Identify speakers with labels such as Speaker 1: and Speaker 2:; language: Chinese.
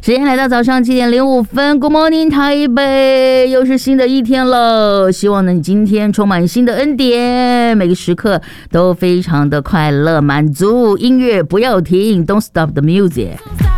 Speaker 1: 时间来到早上7:05 ，Good morning 台北，又是新的一天了。希望呢你今天充满新的恩典，每个时刻都非常的快乐满足。音乐不要停 ，Don't stop the music。